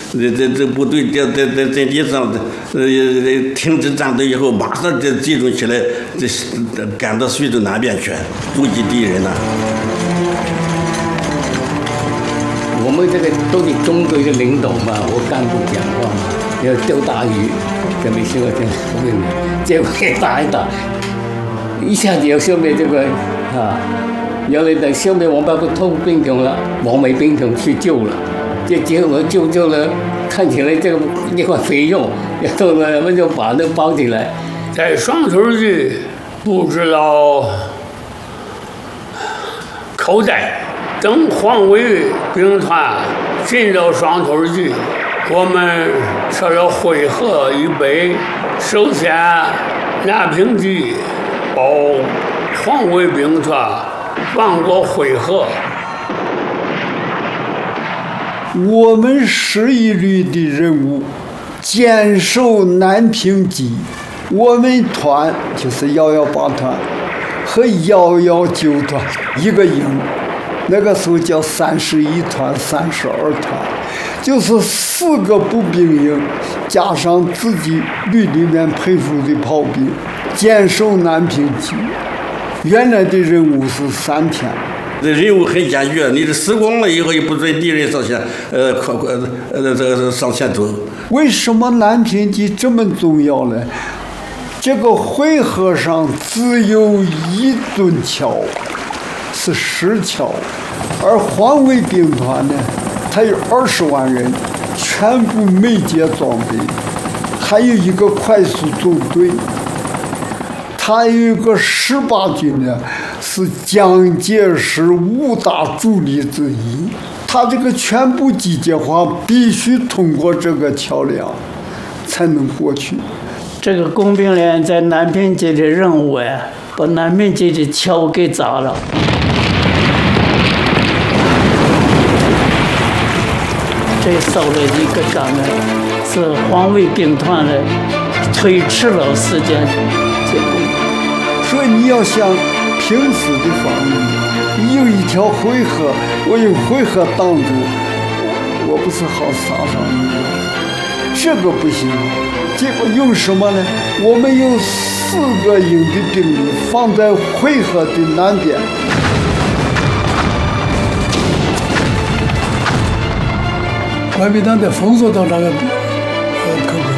这部队在地上停止战斗以后，马上就集中起来，赶到徐州南边去阻击敌人了。 我们这个都得中国的领导嘛，我干部讲话嘛，要钓大鱼，跟没说的，结果给打一打，一下子要消灭这个原来等消灭王八不偷兵种了，王美兵种去救了，结果救了，看起来这个一块肥肉，然后呢，我们就把那包起来， 在双头区布置了口袋。等黄卫兵团进到双头区，我们设了会合预备，首先南平区保黄卫兵团往过会合。 我们11旅的任务坚守南平基，我们团就是118团和119团一个营。那个时候叫31团、32团，就是4个步兵营，加上自己旅里面配属的炮兵，坚守南平基。原来的任务是3天。 这任务很艰巨，你这死光了以后，也不准敌人上前，上前走。 为什么南平基这么重要呢？这个会合上只有1吨桥。是10桥，而黄卫兵团呢，它有20万人，全部美捷装备，还有一个快速纵队，它有一个18军呢，是蒋介石5大主力之一。它这个全部集结化必须通过这个桥梁才能过去。 这个工兵连在南平基的任务把南平基的桥给砸了。这受了一个伤呢，是黄卫兵团的推迟了时间结果。 所以你要想平时的防御，你有一条回合，我用回合挡住，我不是好杀伤你吗？这个不行。结果用什么呢？我们有4个营的兵力放在回合的南边。 国民党的封锁到那个口口，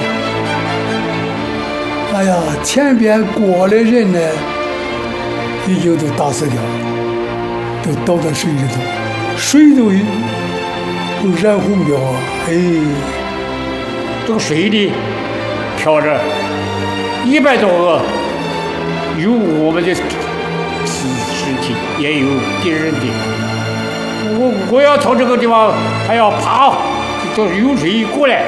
哎呀，前边过来人呢，已经都打死掉了，都倒在水里头，水都染红了啊！哎， 这个水里漂着100多个，有我们的尸体，也有敌人的。我要从这个地方还要爬。都有水过来，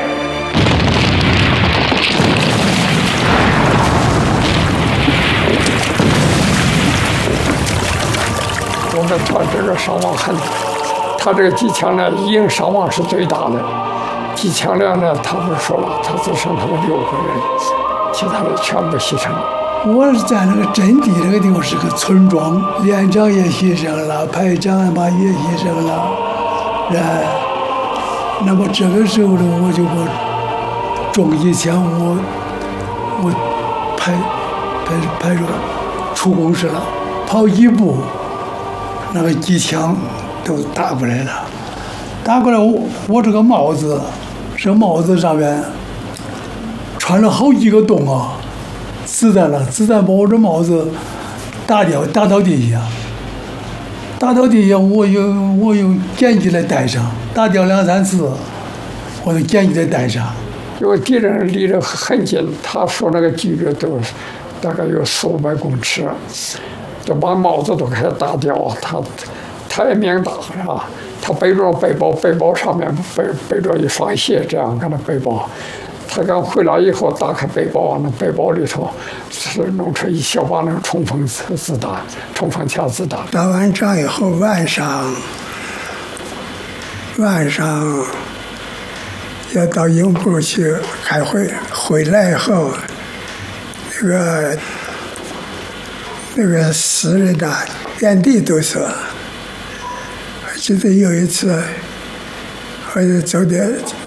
我们团这个伤亡很大，他这个机枪呢，营伤亡是最大的。机枪量呢，他不说了，他只剩他们6个人，其他的全部牺牲了。 我是在那个阵地这个地方是个村庄，连长也牺牲了，排长嘛也牺牲了，那么这个时候呢，我就把装机枪我排着出工事了，跑1步，那个机枪都打过来了，打过来我这个帽子，这帽子上面穿了好几个洞啊，子弹把我这帽子打到地下。打到地下，我又捡起来带上，打掉2、3次，我就捡起来带上。 因为敌人离得很近，他说那个距离都大概有4、500公尺，就把帽子都给他打掉。他也命大是吧？他背着背包，背包上面背着一双鞋，这样跟他背包。他刚回来以后，打开背包，那背包里头是弄出一小把那个冲锋子弹、冲锋枪子弹。 打完仗以后，晚上要到营部去开会，回来以后，那个死人呐，遍地都是。我记得有一次，我就走的